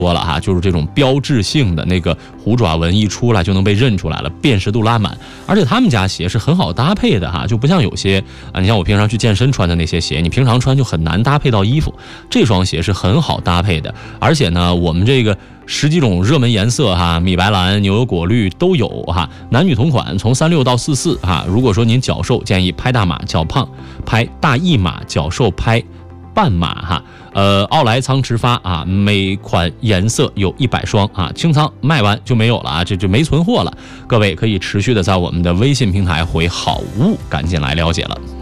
多了哈，就是这种标志性的那个虎爪纹一出来就能被认出来了，辨识度拉满。而且他们家鞋是很好搭配的哈，就不像有些你像我平常去健身穿的那些鞋，你平常穿就很难搭配到衣服。这双鞋是很好搭配的，而且呢，我们这个10几种热门颜色哈，米白蓝、牛油果绿都有哈，男女同款，从36到44哈。如果说您脚瘦，建议拍大码；脚胖拍大一码；脚瘦拍半码哈。奥莱仓直发啊，每款颜色有100双啊，清仓卖完就没有了啊，这没存货了。各位可以持续的在我们的微信平台回好物，赶紧来了解了。